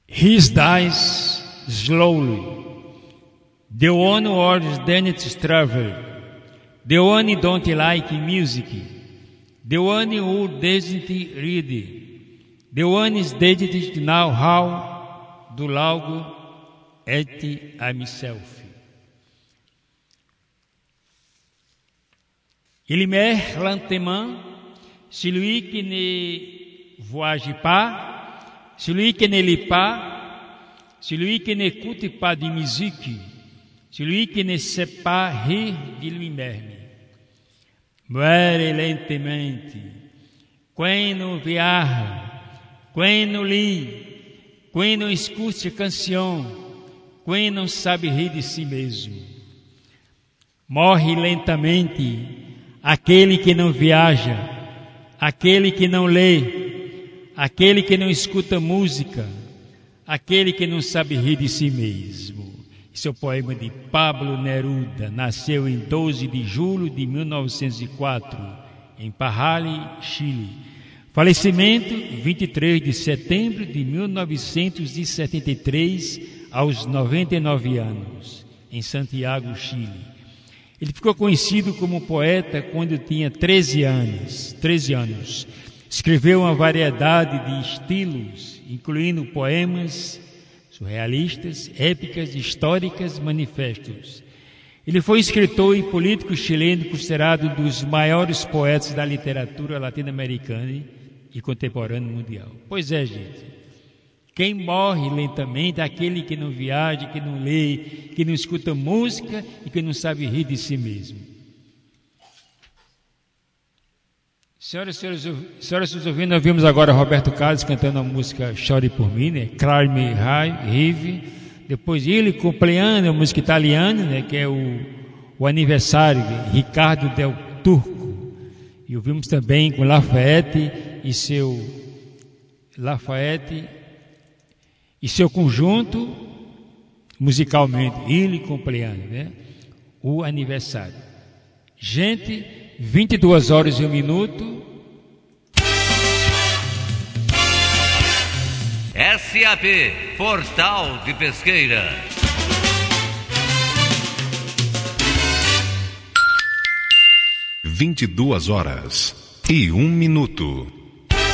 He dies slowly. The one who orders travel. The one who don't like music. The one who doesn't read. The one is dedicated to know how do logo at himself. Il meurt lentement, celui qui ne voyage pas, celui qui ne lit pas, celui qui n'écoute pas de musique, celui qui ne sait pas rire de lui-même. Muere lentamente, quando viaja, quando lê, quando escuta canção, quando não sabe rir de si mesmo. Morre lentamente aquele que não viaja, aquele que não lê, aquele que não escuta música, aquele que não sabe rir de si mesmo. Esse é o poema de Pablo Neruda. Nasceu em 12 de julho de 1904, em Parral, Chile. Falecimento, 23 de setembro de 1973, aos 99 anos, em Santiago, Chile. Ele ficou conhecido como poeta quando tinha 13 anos. Escreveu uma variedade de estilos, incluindo poemas surrealistas, épicas, históricas, manifestos. Ele foi escritor e político chileno, considerado um dos maiores poetas da literatura latino-americana e contemporânea mundial. Pois é, gente. Quem morre lentamente é aquele que não viaja, que não lê, que não escuta música e que não sabe rir de si mesmo. Senhoras e senhores ouvintes, nós vimos agora Roberto Carlos cantando a música Chore por Mim, né? Cry-me Rive. Depois ele, Compleanno, a música italiana, né? Que é o aniversário de Ricardo Del Turco. E ouvimos também com Lafayette e seu conjunto, musicalmente, ele Compleanno, né? O aniversário. Gente, 22 horas e 1 minuto. SAP, Portal de Pesqueira. (22 horas e 1 minuto).